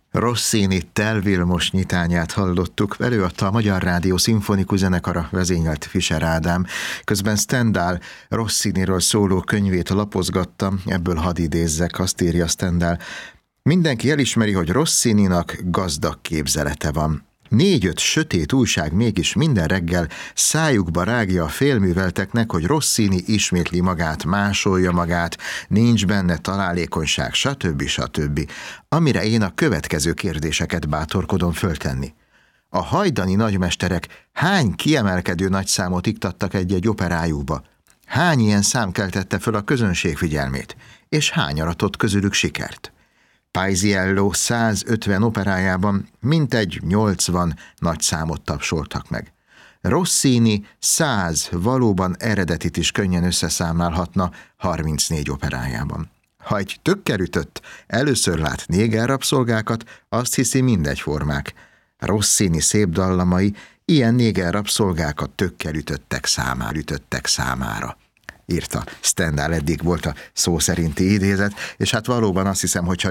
Rossini Tel Vilmos nyitányát hallottuk, előadta a Magyar Rádió Szimfonikus Zenekara, vezényelt Fischer Ádám. Közben Stendhal Rossiniról szóló könyvét lapozgattam, ebből hadd idézzek, azt írja Stendhal. Mindenki elismeri, hogy Rossininak gazdag képzelete van. 4-5 sötét újság mégis minden reggel szájukba rágja a félművelteknek, hogy Rossini ismétli magát, másolja magát, nincs benne találékonyság, stb. Amire én a következő kérdéseket bátorkodom föltenni. A hajdani nagymesterek hány kiemelkedő nagyszámot iktattak egy-egy operájukba? Hány ilyen szám keltette föl a közönség figyelmét? És hány aratott közülük sikert? Paisiello 150 operájában mintegy 80 nagy számot tapsoltak meg. Rossini 100 valóban eredetit is könnyen összeszámlálhatna 34 operájában. Ha egy tökkerütött először lát négerrabszolgákat, azt hiszi mindegyformák. Rossini szép dallamai ilyen négerrabszolgákat tökkerütöttek számára. Írta Stendhal, eddig volt a szó szerinti idézet, és hát valóban azt hiszem, hogyha